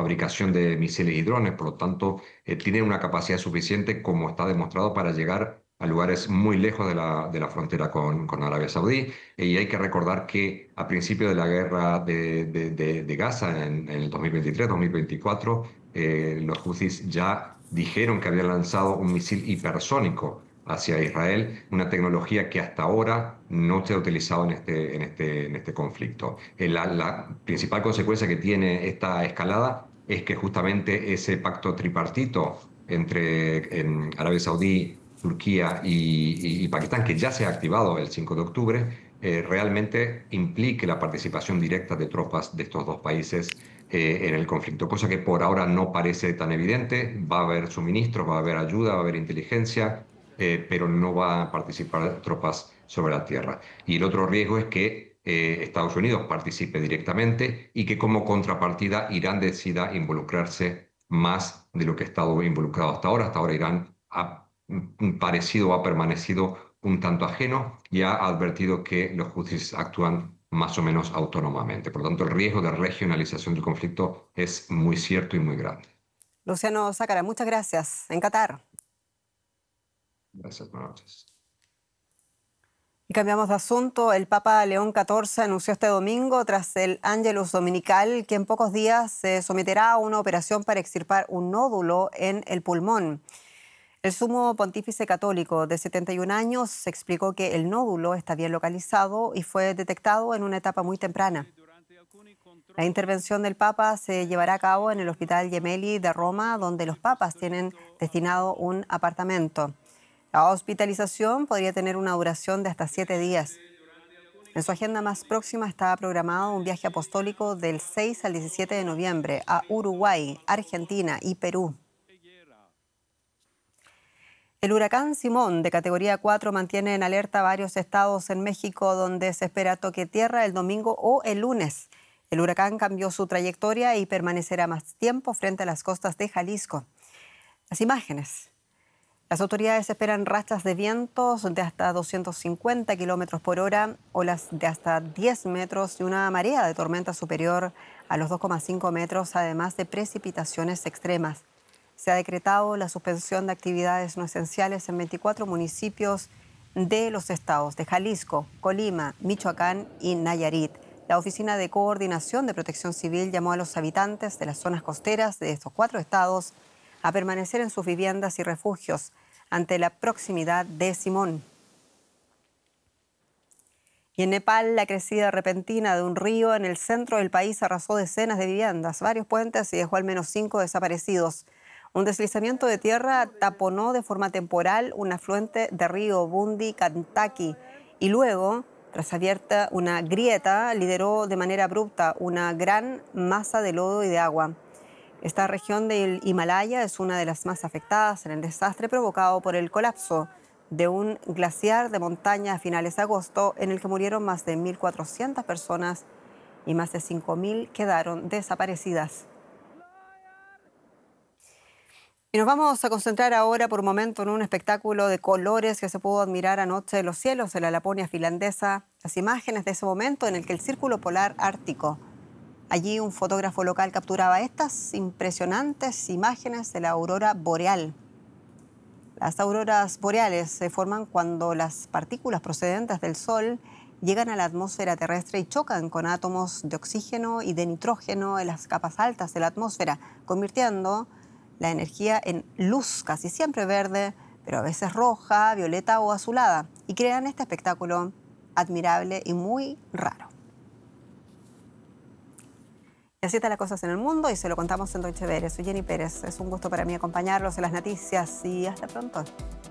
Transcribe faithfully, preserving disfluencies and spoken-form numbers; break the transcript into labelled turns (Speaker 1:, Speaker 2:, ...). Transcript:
Speaker 1: fabricación de misiles y drones, por lo tanto, eh, tienen una capacidad suficiente, como está demostrado, para llegar a lugares muy lejos de la, de la frontera con, con Arabia Saudí. Eh, y hay que recordar que a principio de la guerra de, de- de- de Gaza, en, en el dos mil veintitrés, dos mil veinticuatro, eh, los Houthis ya dijeron que habían lanzado un misil hipersónico hacia Israel, una tecnología que hasta ahora no se ha utilizado en este, en este, en este conflicto. Eh, La, la principal consecuencia que tiene esta escalada es que justamente ese pacto tripartito entre en Arabia Saudí, Turquía y, y- y Pakistán, que ya se ha activado el cinco de octubre, eh, realmente implique la participación directa de tropas de estos dos países eh, en el conflicto, cosa que por ahora no parece tan evidente. Va a haber suministros, va a haber ayuda, va a haber inteligencia, eh, pero no van a participar tropas sobre la tierra. Y el otro riesgo es que eh, Estados Unidos participe directamente y que como contrapartida Irán decida involucrarse más de lo que ha estado involucrado hasta ahora. Hasta ahora Irán ha mm, parecido o ha permanecido un tanto ajeno y ha advertido que los Houthis actúan más o menos autónomamente. Por lo tanto, el riesgo de regionalización del conflicto es muy cierto y muy grande.
Speaker 2: Luciano Sácara, muchas gracias. En Qatar.
Speaker 1: Gracias, buenas noches.
Speaker 2: Y cambiamos de asunto. El Papa León catorce anunció este domingo, tras el Ángelus Dominical, que en pocos días se someterá a una operación para extirpar un nódulo en el pulmón. El sumo pontífice católico de setenta y un años explicó que el nódulo está bien localizado y fue detectado en una etapa muy temprana. La intervención del Papa se llevará a cabo en el Hospital Gemelli de Roma, donde los papas tienen destinado un apartamento. La hospitalización podría tener una duración de hasta siete días. En su agenda más próxima está programado un viaje apostólico del seis al diecisiete de noviembre a Uruguay, Argentina y Perú. El huracán Simón, de categoría cuatro, mantiene en alerta varios estados en México, donde se espera toque tierra el domingo o el lunes. El huracán cambió su trayectoria y permanecerá más tiempo frente a las costas de Jalisco. Las imágenes. Las autoridades esperan rachas de vientos de hasta doscientos cincuenta kilómetros por hora, olas de hasta diez metros y una marea de tormenta superior a los dos coma cinco metros, además de precipitaciones extremas. Se ha decretado la suspensión de actividades no esenciales en veinticuatro municipios de los estados de Jalisco, Colima, Michoacán y Nayarit. La Oficina de Coordinación de Protección Civil llamó a los habitantes de las zonas costeras de estos cuatro estados a permanecer en sus viviendas y refugios ante la proximidad de Simón. Y en Nepal, la crecida repentina de un río en el centro del país arrasó decenas de viviendas, varios puentes y dejó al menos cinco desaparecidos. Un deslizamiento de tierra taponó de forma temporal un afluente de río Bundi Gandaki y luego, tras abierta una grieta, lideró de manera abrupta una gran masa de lodo y de agua. Esta región del Himalaya es una de las más afectadas en el desastre provocado por el colapso de un glaciar de montaña a finales de agosto, en el que murieron más de mil cuatrocientas personas y más de cinco mil quedaron desaparecidas. Y nos vamos a concentrar ahora por un momento en un espectáculo de colores que se pudo admirar anoche en los cielos de la Laponia finlandesa. Las imágenes de ese momento en el que el Círculo Polar Ártico. Allí un fotógrafo local capturaba estas impresionantes imágenes de la aurora boreal. Las auroras boreales se forman cuando las partículas procedentes del Sol llegan a la atmósfera terrestre y chocan con átomos de oxígeno y de nitrógeno en las capas altas de la atmósfera, convirtiendo la energía en luz, casi siempre verde, pero a veces roja, violeta o azulada, y crean este espectáculo admirable y muy raro. Y así están las cosas en el mundo y se lo contamos en Deutsche Welle. Soy Jenny Pérez. Es un gusto para mí acompañarlos en las noticias y hasta pronto.